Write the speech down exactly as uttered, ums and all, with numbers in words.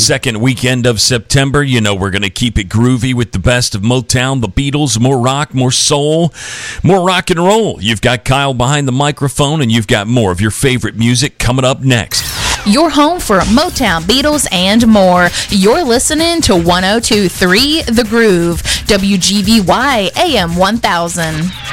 second weekend of September. You know we're going to keep it groovy with the best of Motown, the Beatles, more rock, more soul, more rock and roll. You've got Kyle behind the microphone, and you've got more of your favorite music coming up next. Your home for Motown, Beatles, and more. You're listening to one oh two point three The Groove, W G V Y A M one thousand.